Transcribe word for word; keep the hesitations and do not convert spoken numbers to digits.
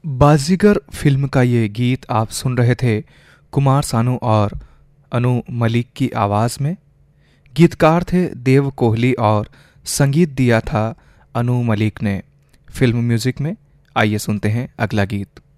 बाजीगर film का ये गीत आप सुन रहे थे कुमार सानू और अनु मलिक की आवाज़ में। गीतकार थे देव कोहली और संगीत दिया था अनु मलिक ने। फिल्म म्यूजिक में आइए सुनते हैं अगला गीत।